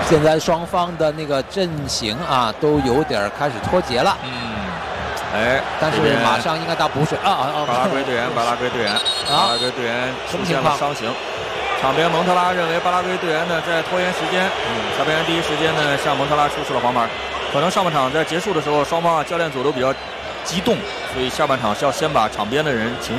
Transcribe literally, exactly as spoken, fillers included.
现在双方的那个阵型啊，都有点开始脱节了。 嗯，哎， 但是马上应该到补水啊啊啊！ 巴拉圭队员，巴拉圭队员，巴拉圭队员出现了伤形。场边蒙特拉认为巴拉圭队员呢在拖延时间，嗯，裁判员第一时间呢向蒙特拉出示了黄牌。可能上半场在结束的时候，双方啊教练组都比较激动，所以下半场是要先把场边的人情绪